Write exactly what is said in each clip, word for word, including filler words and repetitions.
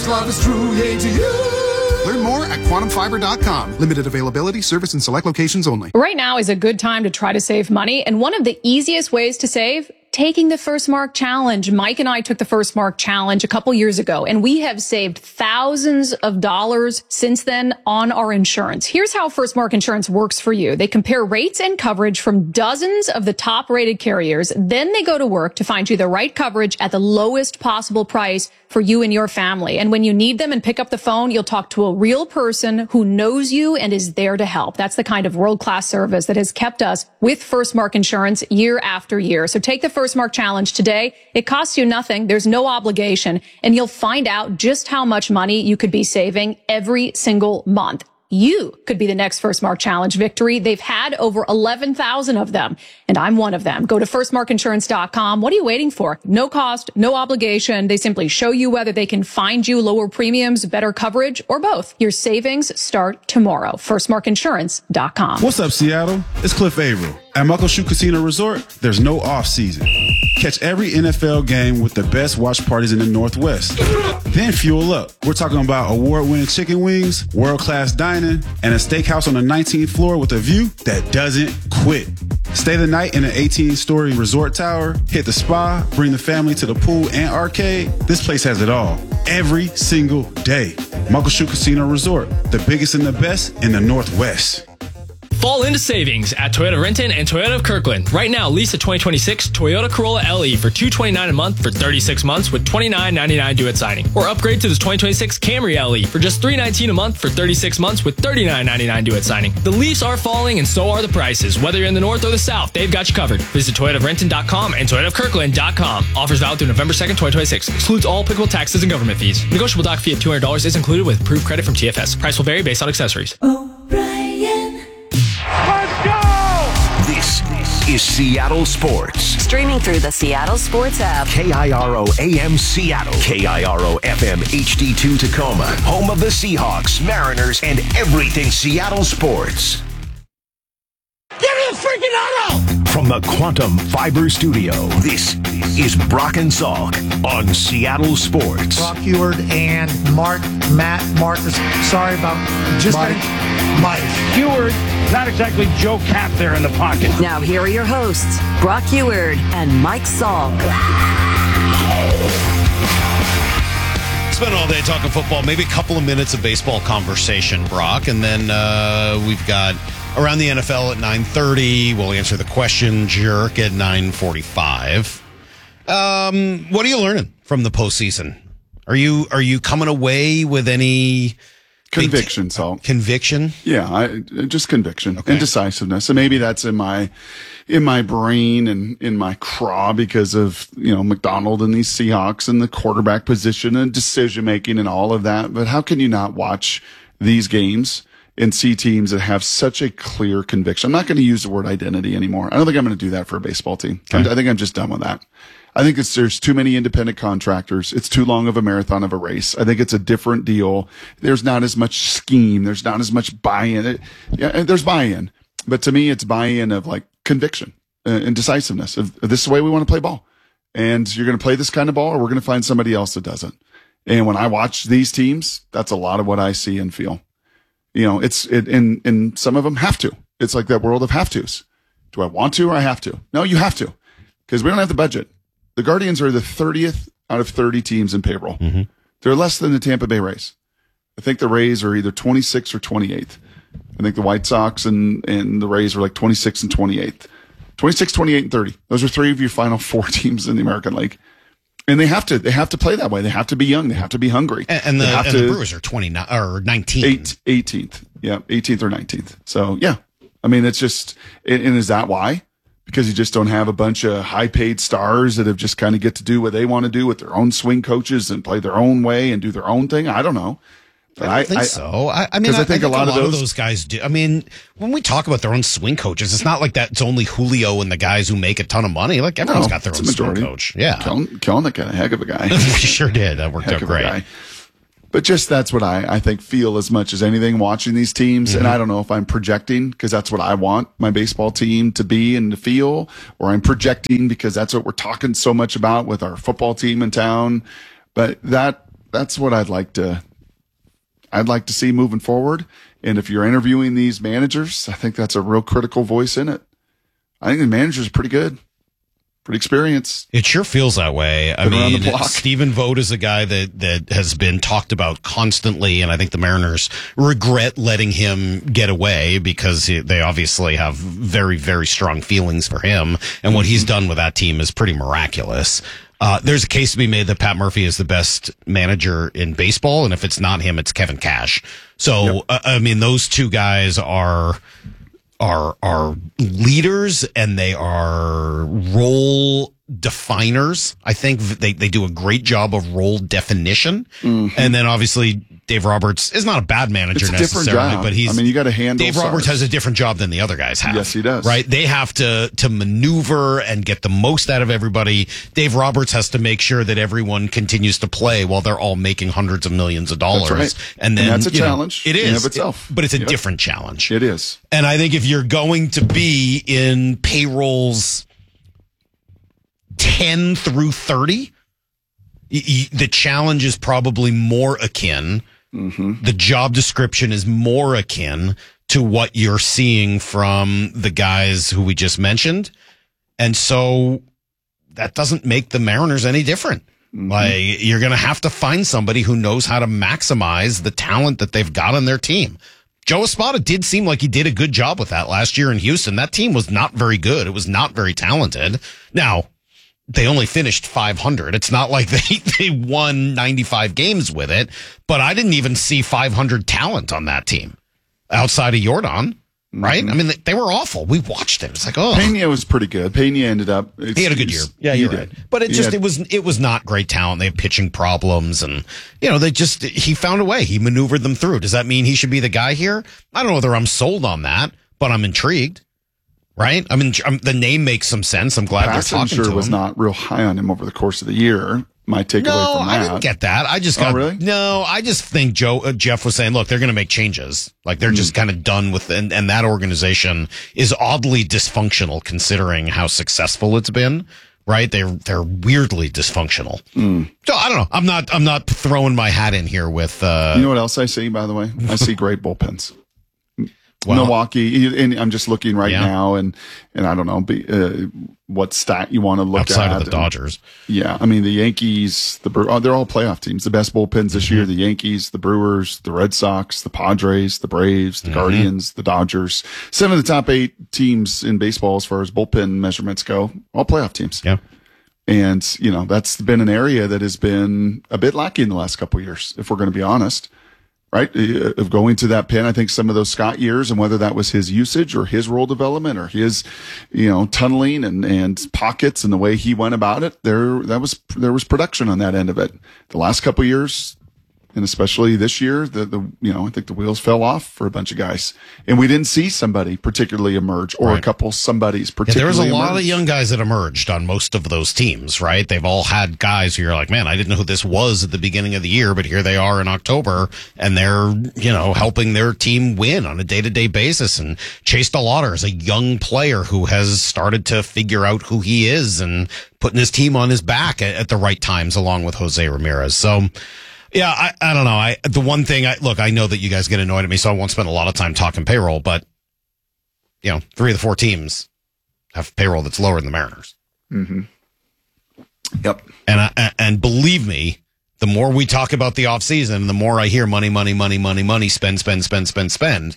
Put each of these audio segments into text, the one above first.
first love is true, yea to you. Learn more at quantum fiber dot com. Limited availability, service in select locations only. Right now is a good time to try to save money, and one of the easiest ways to save, taking the First Mark Challenge. Mike and I took the First Mark Challenge a couple years ago, and we have saved thousands of dollars since then on our insurance. Here's how First Mark Insurance works for you. They compare rates and coverage from dozens of the top rated carriers. Then they go to work to find you the right coverage at the lowest possible price for you and your family. And when you need them and pick up the phone, you'll talk to a real person who knows you and is there to help. That's the kind of world-class service that has kept us with First Mark Insurance year after year. So take the First Mark Challenge today. It costs you nothing. There's no obligation, and you'll find out just how much money you could be saving every single month. You could be the next First Mark Challenge victory. They've had over eleven thousand of them, and I'm one of them. Go to first mark insurance dot com. What are you waiting for? No cost, no obligation. They simply show you whether they can find you lower premiums, better coverage, or both. Your savings start tomorrow. first mark insurance dot com. What's up, Seattle? It's Cliff Averill. At Muckleshoot Casino Resort, there's no off-season. Catch every N F L game with the best watch parties in the Northwest. Then fuel up. We're talking about award-winning chicken wings, world-class dining, and a steakhouse on the nineteenth floor with a view that doesn't quit. Stay the night in an eighteen-story resort tower, hit the spa, bring the family to the pool and arcade. This place has it all. Every single day. Muckleshoot Casino Resort, the biggest and the best in the Northwest. Fall into savings at Toyota Renton and Toyota of Kirkland. Right now, lease a twenty twenty-six Toyota Corolla L E for two hundred twenty-nine dollars a month for thirty-six months with twenty-nine ninety-nine due at signing. Or upgrade to the twenty twenty-six Camry L E for just three hundred nineteen dollars a month for thirty-six months with thirty-nine ninety-nine due at signing. The leaves are falling and so are the prices. Whether you're in the north or the south, they've got you covered. Visit Toyota of Renton dot com and Toyota of Kirkland dot com. Offers valid through November second, twenty twenty-six. Excludes all applicable taxes and government fees. Negotiable doc fee of two hundred dollars is included with approved credit from T F S. Price will vary based on accessories. O'Brien. Let's go! This is Seattle Sports. Streaming through the Seattle Sports app. K I R O A M Seattle. K I R O F M H D two Tacoma. Home of the Seahawks, Mariners, and everything Seattle sports. Give me the freaking auto! From the Quantum Fiber Studio, this is Brock and Salk on Seattle Sports. Brock Huard and Mark, Matt, Marcus. Sorry about just Mike. Mike. Huard, not exactly Joe Cap there in the pocket. Now here are your hosts, Brock Huard and Mike Salk. Spent all day talking football, maybe a couple of minutes of baseball conversation, Brock, and then uh, we've got around the N F L at nine thirty. We'll answer the question jerk at nine forty-five. Um, what are you learning from the postseason? Are you are you coming away with any conviction? So conviction, yeah, I, just conviction okay. and decisiveness, and maybe that's in my in my brain and in my craw because of you know McDonald and these Seahawks and the quarterback position and decision making and all of that. But how can you not watch these games and see teams that have such a clear conviction? I'm not going to use the word identity anymore. I don't think I'm going to do that for a baseball team. Okay. I think I'm just done with that. I think it's, there's too many independent contractors. It's too long of a marathon of a race. I think it's a different deal. There's not as much scheme. There's not as much buy-in. It, yeah, there's buy-in, but to me, it's buy-in of like conviction uh, and decisiveness of, of this is the way we want to play ball. And you're going to play this kind of ball, or we're going to find somebody else that doesn't. And when I watch these teams, that's a lot of what I see and feel. You know, it's, it, and, and some of them have to. It's like that world of have tos. Do I want to or I have to? No, you have to, because we don't have the budget. The Guardians are the thirtieth out of thirty teams in payroll. Mm-hmm. They're less than the Tampa Bay Rays. I think the Rays are either twenty-sixth or twenty-eighth. I think the White Sox and, and the Rays are like twenty-sixth and twenty-eighth. twenty-six, twenty-eight, and thirty. Those are three of your final four teams in the American League. And they have to, they have to play that way. They have to be young. They have to be hungry. And, and, the, and to, the Brewers are twenty-nine or nineteen. Eight, eighteenth. Yeah. eighteenth or nineteenth. So yeah. I mean, it's just, and, and is that why? Because you just don't have a bunch of high paid stars that have just kind of get to do what they want to do with their own swing coaches and play their own way and do their own thing. I don't know. But I don't think I, so. I, I mean, I, I, think I think a lot, a lot of, those, of those guys do. I mean, when we talk about their own swing coaches, it's not like that. It's only Julio and the guys who make a ton of money. Like everyone's no, got their own swing coach. Yeah, Kellen, Kelenic got a heck of a guy. He sure did. That worked heck out great. But just that's what I, I think feel as much as anything watching these teams. Mm-hmm. And I don't know if I'm projecting because that's what I want my baseball team to be and to feel, or I'm projecting because that's what we're talking so much about with our football team in town. But that that's what I'd like to, I'd like to see moving forward. And if you're interviewing these managers, I think that's a real critical voice in it. I think the manager's pretty good. Pretty experienced. It sure feels that way. I Been around the mean, block. Stephen Vogt is a guy that, that has been talked about constantly, and I think the Mariners regret letting him get away because he, they obviously have very, very strong feelings for him, and what he's done with that team is pretty miraculous. Uh, there's a case to be made that Pat Murphy is the best manager in baseball, and if it's not him, it's Kevin Cash. So, yep. uh, I mean, those two guys are... are are leaders and they are role definers. I think they, they do a great job of role definition. Mm-hmm. And then obviously Dave Roberts is not a bad manager it's a necessarily, job. but he's, I mean, you got to handle Dave size. Roberts has a different job than the other guys have. Yes, he does. Right? They have to, to maneuver and get the most out of everybody. Dave Roberts has to make sure that everyone continues to play while they're all making hundreds of millions of dollars. That's right. And then and that's a you know, challenge. it is. In and of itself. It, but it's a yep. different challenge. It is. And I think if you're going to be in payrolls ten through thirty, y- y- the challenge is probably more akin. Mm-hmm. The job description is more akin to what you're seeing from the guys who we just mentioned. And so that doesn't make the Mariners any different. Mm-hmm. Like, you're going to have to find somebody who knows how to maximize the talent that they've got on their team. Joe Espada did seem like he did a good job with that last year in Houston. That team was not very good. It was not very talented. Now, they only finished five hundred. It's not like they, they won ninety-five games with it, but I didn't even see five hundred talent on that team outside of Jordan, right? Mm-hmm. I mean, they, they were awful. We watched it. It's like, oh. Pena was pretty good. Pena ended up. He had a good year. Yeah, you're right. But it He just, had, it was, it was not great talent. They had pitching problems and, you know, they just, he found a way. He maneuvered them through. Does that mean he should be the guy here? I don't know whether I'm sold on that, but I'm intrigued. Right? I mean, I'm, the name makes some sense. I'm glad they're talking to him. was not real high on him over the course of the year. My takeaway no, from that. I didn't get that. I just got, oh, really? No, I just think Joe, uh, Jeff was saying, look, they're going to make changes. Like they're mm. just kind of done with, and, and that organization is oddly dysfunctional considering how successful it's been. Right? They're, they're weirdly dysfunctional. Mm. So I don't know. I'm not, I'm not throwing my hat in here with, uh, you know what else I see, by the way? I see great bullpens. Well, Milwaukee, and I'm just looking right yeah. now, and and I don't know be, uh, what stat you want to look outside at. of the Dodgers. And, yeah, I mean the Yankees, the oh, they're all playoff teams. The best bullpens this mm-hmm. year: the Yankees, the Brewers, the Red Sox, the Padres, the Braves, the mm-hmm. Guardians, the Dodgers. Seven of the top eight teams in baseball, as far as bullpen measurements go, all playoff teams. Yeah. And you know that's been an area that has been a bit lacking in the last couple of years, if we're going to be honest. Right, of going to that pen. I think some of those Scott years, and whether that was his usage or his role development or his, you know, tunneling and, and pockets and the way he went about it, there that was there was production on that end of it. The last couple of years, and especially this year, the the you know I think the wheels fell off for a bunch of guys, and we didn't see somebody particularly emerge, or right. a couple somebodies particularly. Yeah, there was a emerge. lot of young guys that emerged on most of those teams, right? They've all had guys who you're like, man, I didn't know who this was at the beginning of the year, but here they are in October, and they're you know helping their team win on a day to day basis. And Chase DeLauder is a young player who has started to figure out who he is and putting his team on his back at, at the right times, along with Jose Ramirez. So. Yeah, I, I don't know. I the one thing I look, I know that you guys get annoyed at me, so I won't spend a lot of time talking payroll. But you know, three of the four teams have payroll that's lower than the Mariners. Mm-hmm. Yep. And I, and believe me, the more we talk about the offseason, the more I hear money, money, money, money, money, spend, spend, spend, spend, spend.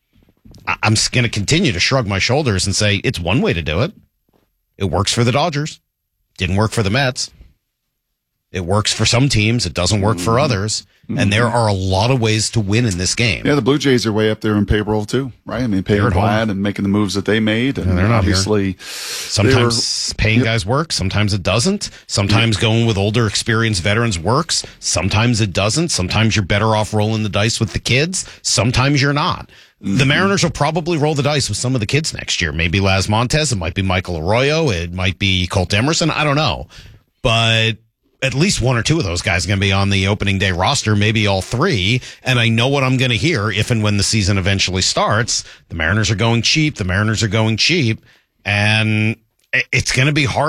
I, I'm going to continue to shrug my shoulders and say it's one way to do it. It works for the Dodgers. Didn't work for the Mets. It works for some teams. It doesn't work for others. Mm-hmm. And there are a lot of ways to win in this game. Yeah, the Blue Jays are way up there in payroll too, right? I mean, paying Vlad and making the moves that they made. And, and they're not obviously here. Sometimes were, paying yep. guys works. Sometimes it doesn't. Sometimes yep. going with older, experienced veterans works. Sometimes it doesn't. Sometimes you're better off rolling the dice with the kids. Sometimes you're not. Mm-hmm. The Mariners will probably roll the dice with some of the kids next year. Maybe Laz Montes. It might be Michael Arroyo. It might be Colt Emerson. I don't know. But at least one or two of those guys are going to be on the opening day roster, maybe all three. And I know what I'm going to hear if and when the season eventually starts. The Mariners are going cheap. The Mariners are going cheap. And it's going to be hard.